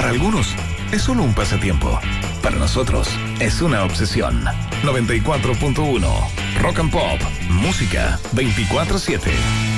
Para algunos, es solo un pasatiempo. Para nosotros, es una obsesión. 94.1 Rock and Pop. Música 24/7.